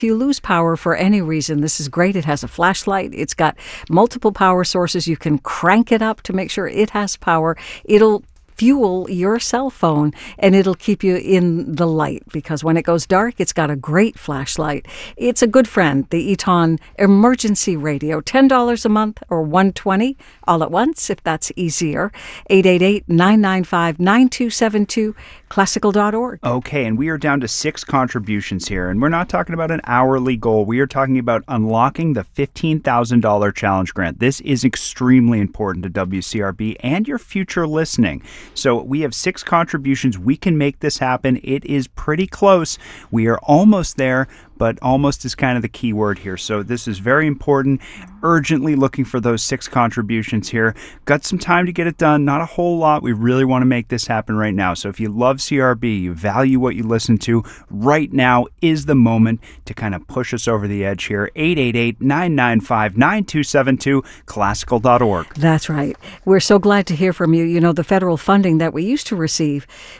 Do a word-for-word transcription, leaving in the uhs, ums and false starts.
If you lose power for any reason, this is great. It has a flashlight. It's got multiple power sources. You can crank it up to make sure it has power. It'll fuel your cell phone, and it'll keep you in the light, because when it goes dark, it's got a great flashlight. It's a good friend, the Eton Emergency Radio. ten dollars a month or one hundred twenty dollars all at once, if that's easier. eight eight eight, nine nine five, nine two seven two, classical dot org. Okay, and we are down to six contributions here, and we're not talking about an hourly goal. We are talking about unlocking the fifteen thousand dollars challenge grant. This is extremely important to W C R B and your future listening. So we have six contributions. We can make this happen. It is pretty close. We are almost there, but almost is kind of the key word here. So this is very important. Urgently looking for those six contributions here. Got some time to get it done. Not a whole lot. We really want to make this happen right now. So if you love C R B, you value what you listen to, right now is the moment to kind of push us over the edge here. eight eight eight, nine nine five, nine two seven two, classical dot org. That's right. We're so glad to hear from you. You know, the federal funding that we used to receive